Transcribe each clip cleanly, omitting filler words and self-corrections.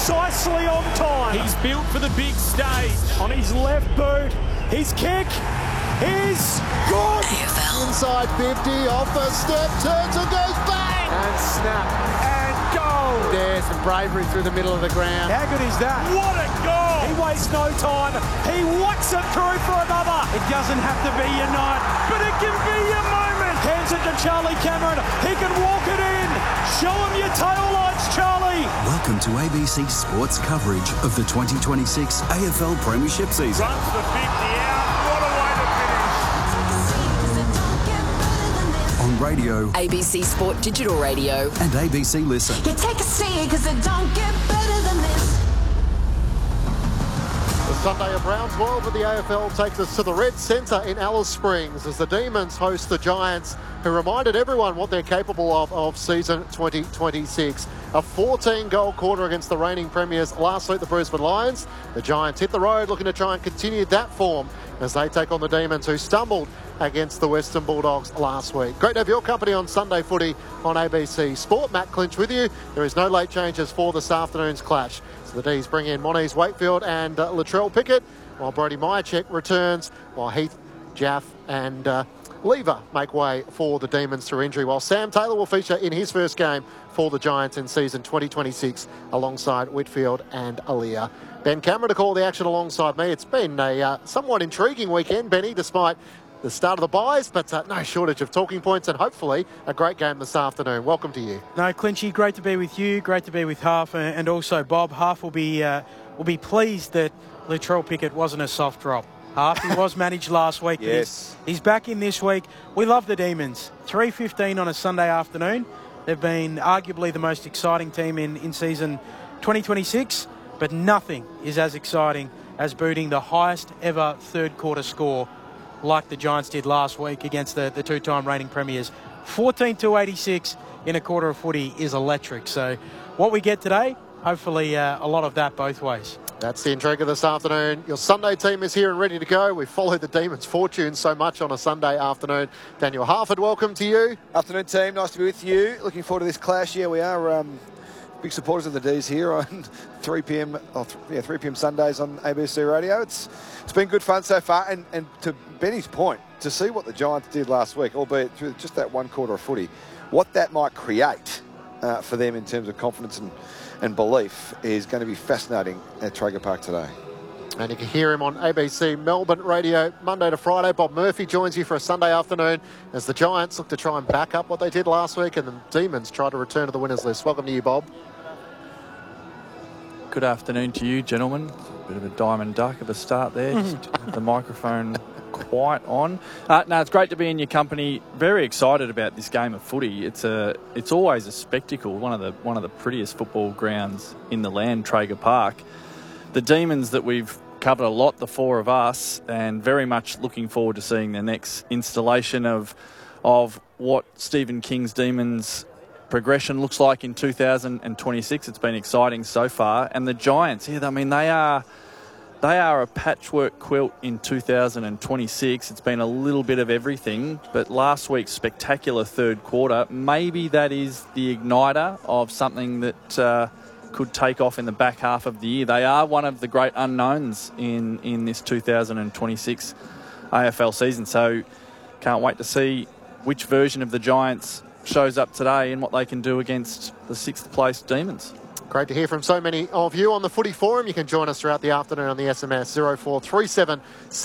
precisely on time. He's built for the big stage. On his left boot, his kick is good. AFL. Inside 50, off a step, turns and goes bang! And snap and goal. There's some bravery through the middle of the ground. How good is that? What a goal! He wastes no time. He whacks it through for another. It doesn't have to be your night, but it can be your moment. Hands it to Charlie Cameron. He can walk it in. Show him your tail lights, Charlie. Welcome to ABC Sports coverage of the 2026 AFL Premiership season. Runs the 50 out. What a way to finish. On radio ABC Sport Digital Radio. and ABC Listen. You take a seat, cause it don't get better than this. The Sunday of round 12 of the AFL takes us to the Red Centre in Alice Springs as the Demons host the Giants, who reminded everyone what they're capable of season 2026. A 14-goal quarter against the reigning premiers last week, the Brisbane Lions. The Giants hit the road looking to try and continue that form as they take on the Demons, who stumbled against the Western Bulldogs last week. Great to have your company on Sunday Footy on ABC Sport. Matt Clinch with you. There is no late changes for this afternoon's clash. So the D's bring in Moniz Wakefield and Latrell Pickett, while Brody Myercheck returns, while Heath, Jaff and Lever make way for the Demons through injury, while Sam Taylor will feature in his first game for the Giants in season 2026 alongside Whitfield and Aaliyah. Ben Cameron to call the action alongside me. It's been a somewhat intriguing weekend, Benny, despite the start of the buys, but no shortage of talking points and hopefully a great game this afternoon. Welcome to you. No, Clinchy, great to be with you. Great to be with Half and also Bob. Half will be pleased that Latrell Pickett wasn't a soft drop. Half, he was managed last week. Yes. He's back in this week. We love the Demons. 3:15 on a Sunday afternoon. They've been arguably the most exciting team in season 2026, but nothing is as exciting as booting the highest ever third quarter score like the Giants did last week against the two-time reigning premiers. 14-86 in a quarter of footy is electric. So what we get today, hopefully a lot of that both ways. That's the intrigue of this afternoon. Your Sunday team is here and ready to go. We've followed the Demons' fortune so much on a Sunday afternoon. Daniel Harford, welcome to you. Afternoon, team. Nice to be with you. Looking forward to this clash. Yeah, we are big supporters of the D's here on 3 p.m. 3 p.m. Sundays on ABC Radio. It's been good fun so far. And to Benny's point, to see what the Giants did last week, albeit through just that one quarter of footy, what that might create for them in terms of confidence and belief is going to be fascinating at Traeger Park today. And you can hear him on ABC Melbourne Radio Monday to Friday. Bob Murphy joins you for a Sunday afternoon as the Giants look to try and back up what they did last week and the Demons try to return to the winners list. Welcome to you, Bob. Good afternoon to you, gentlemen. A bit of a diamond duck at the start there. Just the microphone quite on. No, it's great to be in your company. Very excited about this game of footy. It's always a spectacle. One of the prettiest football grounds in the land, Traeger Park. The Demons that we've covered a lot, the four of us, and very much looking forward to seeing the next installation of what Stephen King's Demons progression looks like in 2026. It's been exciting so far. And the Giants, yeah, I mean, they are a patchwork quilt in 2026. It's been a little bit of everything, but last week's spectacular third quarter, maybe that is the igniter of something that could take off in the back half of the year. They are one of the great unknowns in this 2026 AFL season, so can't wait to see which version of the Giants shows up today and what they can do against the 6th place Demons. Great to hear from so many of you on the Footy Forum. You can join us throughout the afternoon on the SMS 0437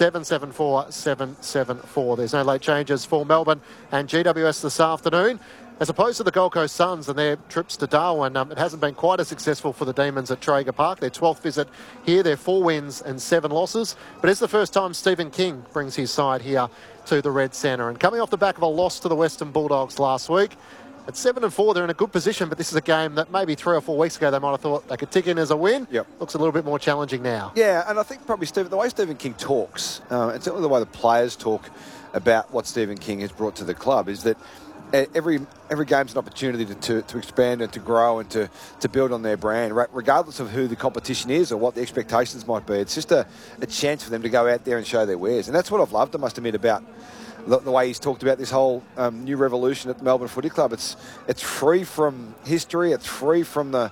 774 774. There's no late changes for Melbourne and GWS this afternoon. As opposed to the Gold Coast Suns and their trips to Darwin, it hasn't been quite as successful for the Demons at Traeger Park. Their 12th visit here, their 4 wins and 7 losses. But it's the first time Stephen King brings his side here to the Red Centre. And coming off the back of a loss to the Western Bulldogs last week, at 7-4, they're in a good position, but this is a game that maybe 3 or 4 weeks ago they might have thought they could tick in as a win. Yep. Looks a little bit more challenging now. Yeah, and I think probably the way Stephen King talks, and certainly the way the players talk about what Stephen King has brought to the club, is that every game's an opportunity to expand and to grow and to build on their brand, regardless of who the competition is or what the expectations might be. It's just a chance for them to go out there and show their wares. And that's what I've loved, I must admit, about the way he's talked about this whole new revolution at the Melbourne Footy Club. It's free from history. It's free from the